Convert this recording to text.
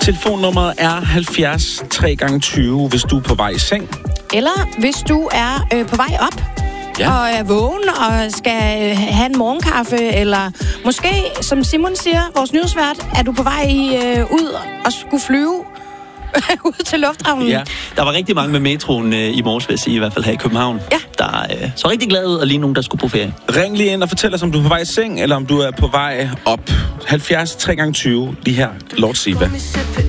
Telefonnummeret er 70 3x20, hvis du er på vej i seng. Eller hvis du er på vej op. Ja. Og er vågen og skal have en morgenkaffe, eller måske, som Simon siger, vores nyhedsvært, er du på vej ud og skulle flyve ud til lufthavnen. Ja, der var rigtig mange med metroen i morges, vil jeg sige, i hvert fald her i København. Ja. Der så rigtig glad ud, og lige nogen, der skulle på ferie. Ring lige ind og fortæl os, om du er på vej i seng, eller om du er på vej op. 70 3x20, lige her, Lord Siva.